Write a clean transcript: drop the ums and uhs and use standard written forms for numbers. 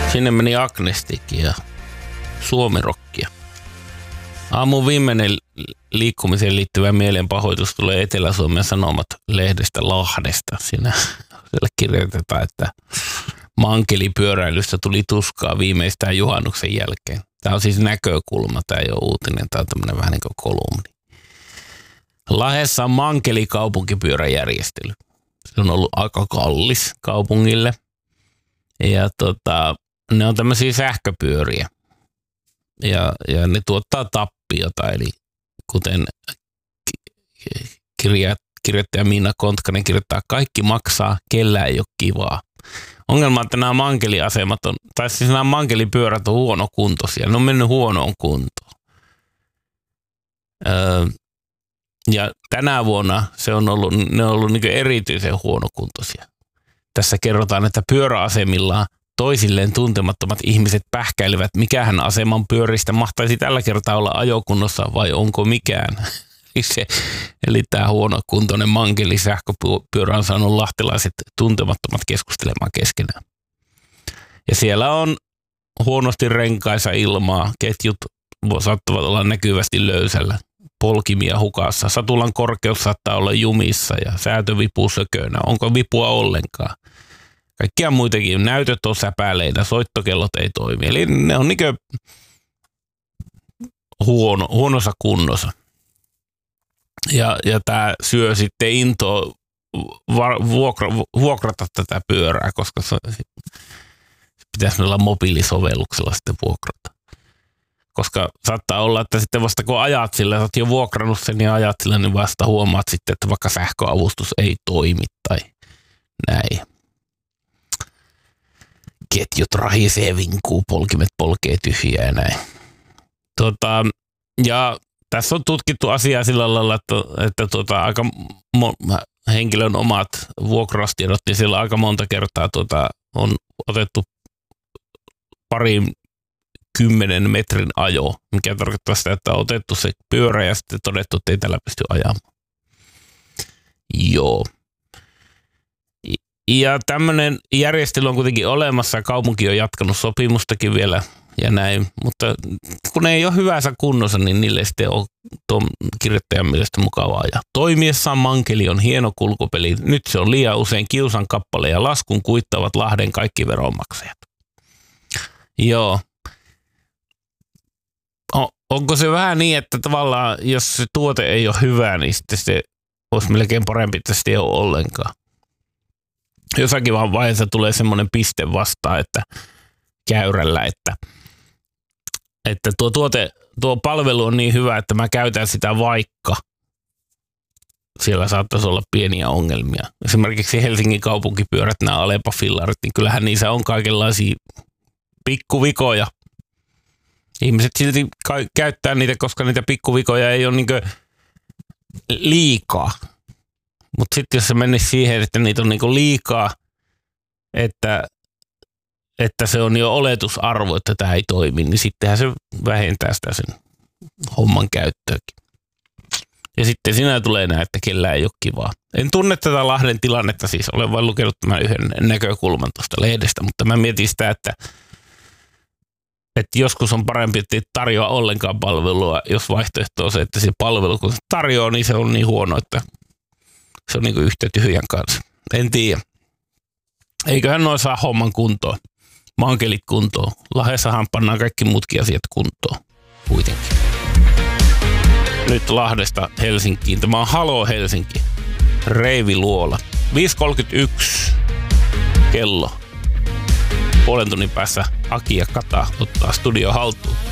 Sinne meni Agnestikki ja suomirokkia. Aamun viimeinen liikkumiseen liittyvä mielenpahoitus tulee Etelä-Suomen Sanomat lehdestä Lahdesta. Siinä kirjoitetaan, että mankelipyöräilystä tuli tuskaa viimeistään juhannuksen jälkeen. Tämä on siis näkökulma, tämä ei ole uutinen, tämä on tämmöinen vähän niin kuin kolumni. Lahdessa on mankelikaupunkipyöräjärjestely. Se on ollut aika kallis kaupungille. Ja ne on tämmöisiä sähköpyöriä. Ja ne tuottaa tappiota, eli kuten kirjoittaja Minna Kontkanen kirjoittaa, kaikki maksaa, kellään ei ole kivaa. Ongelma, että nämä mankeliasemat on, tai siis nämä mankelipyörät on huonokuntoisia, ne on mennyt huonoon kuntoon. Ja tänä vuonna ne on ollut niin erityisen huonokuntoisia. Tässä kerrotaan, että pyöräasemillaan toisilleen tuntemattomat ihmiset pähkäilevät, mikähän aseman pyöristä mahtaisi tällä kertaa olla ajokunnossa vai onko mikään. Eli tämä huonokuntoinen mankelisähköpyörä on saanut lahtelaiset tuntemattomat keskustelemaan keskenään. Ja siellä on huonosti renkaisa ilmaa, ketjut saattavat olla näkyvästi löysällä, polkimia hukassa, satulan korkeus saattaa olla jumissa ja säätövipu sökönä. Onko vipua ollenkaan? Kaikkia muitakin näytöt on säpäleitä, soittokellot ei toimi. Eli ne on niinkö huonossa kunnossa. Ja tämä syö sitten intoa vuokrata tätä pyörää, koska se pitäisi olla mobiilisovelluksella sitten vuokrata. Koska saattaa olla, että sitten vasta kun ajat sillä, sä oot jo vuokrannut sen ja ajat sillä, niin vasta huomaat sitten, että vaikka sähköavustus ei toimi tai näin. Ketjut rahisee, vinkuu, polkimet polkee tyhjää ja näin. Ja tässä on tutkittu asiaa sillä lailla, että aika henkilön omat vuokraustiedot, niin siellä aika monta kertaa on otettu 20 metrin ajo, mikä tarkoittaa sitä, että on otettu se pyörä ja sitten todettu, että ei tällä pysty ajamaan. Joo. Ja tämmöinen järjestely on kuitenkin olemassa ja kaupunki on jatkanut sopimustakin vielä ja näin, mutta kun ne ei ole hyvässä kunnossa, niin niille sitten on tuon kirjoittajan mielestä mukavaa ajaa. Toimiessaan mankeli on hieno kulkupeli. Nyt se on liian usein kiusan kappale ja laskun kuittavat Lahden kaikki veronmaksajat. Joo. Onko se vähän niin, että tavallaan jos se tuote ei ole hyvä, niin sitten se olisi melkein parempi, että sitä ei ole ollenkaan. Jossakin vaan vaiheessa tulee semmoinen piste vastaan, että käyrällä, että tuo palvelu on niin hyvä, että mä käytän sitä vaikka siellä saattaisi olla pieniä ongelmia. Esimerkiksi Helsingin kaupunkipyörät, nämä Alepa-fillarit, niin kyllähän niissä on kaikenlaisia pikkuvikoja. Ihmiset silti käyttää niitä, koska niitä pikkuvikoja ei ole niinkö liikaa. Mutta sitten jos se menisi siihen, että niitä on niinku liikaa, että se on jo oletusarvo, että tämä ei toimi, niin sittenhän se vähentää sitä sen homman käyttöäkin. Ja sitten siinä tulee näin, että kellään ei ole kivaa. En tunne tätä Lahden tilannetta, siis olen vain lukenut tämän yhden näkökulman tuosta lehdestä, mutta mä mietin sitä, että joskus on parempi, että ei tarjoa ollenkaan palvelua, jos vaihtoehto on se, että se palvelu, kun se tarjoaa, niin se on niin huono, että se on niin kuin yhtä tyhjän kanssa. En tiedä. Eiköhän noin saa homman kuntoon. Mankelit kuntoon. Lahdessahan pannaan kaikki muutkin asiat kuntoon. Kuitenkin. Nyt Lahdesta Helsinkiin. Tämä on Halo Helsinki. Reivi Luola. 5.31 kello. Puolen tunnin päässä Aki ja Kata ottaa studio haltuun.